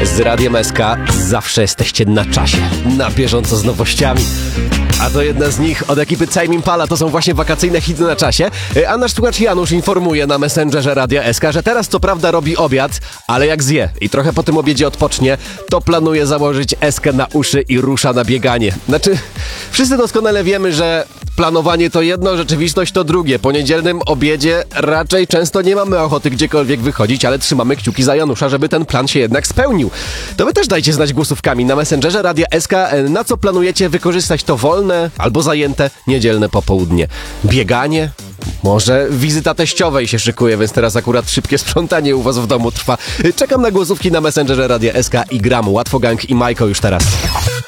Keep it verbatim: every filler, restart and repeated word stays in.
Z Radiem S K zawsze jesteście na czasie, na bieżąco z nowościami. A to jedna z nich od ekipy Time Impala, to są właśnie wakacyjne hity na czasie. A nasz słuchacz Janusz informuje na Messengerze Radia S K, że teraz co prawda robi obiad, ale jak zje i trochę po tym obiedzie odpocznie, to planuje założyć eskę na uszy i rusza na bieganie. Znaczy, wszyscy doskonale wiemy, że planowanie to jedno, rzeczywistość to drugie. Po niedzielnym obiedzie raczej często nie mamy ochoty gdziekolwiek wychodzić, ale trzymamy kciuki za Janusza, żeby ten plan się jednak spełnił. To wy też dajcie znać głosówkami na Messengerze Radia S K, na co planujecie wykorzystać to wolne albo zajęte niedzielne popołudnie. Bieganie? Może wizyta teściowej się szykuje, więc teraz akurat szybkie sprzątanie u was w domu trwa. Czekam na głosówki na Messengerze Radia S K i gram Łatwo Gang i Majko już teraz.